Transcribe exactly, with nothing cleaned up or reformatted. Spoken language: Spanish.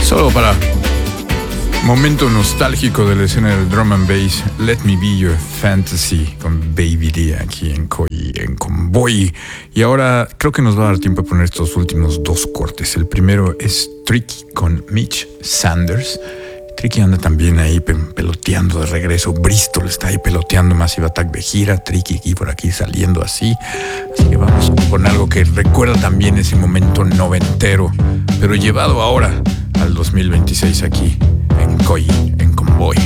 Solo para momento nostálgico de la escena del drum and bass, Let Me Be Your Fantasy con Baby D aquí en Coy, en Convoy. Y ahora creo que nos va a dar tiempo a poner estos últimos dos cortes. El primero es Tricky con Mitch Sanders. Tricky anda también ahí peloteando de regreso. Bristol está ahí peloteando Massive Attack de gira. Tricky aquí por aquí saliendo así. Así que vamos con algo que recuerda también ese momento noventero, pero llevado ahora al dos mil veintiséis aquí en Coy, en Convoy.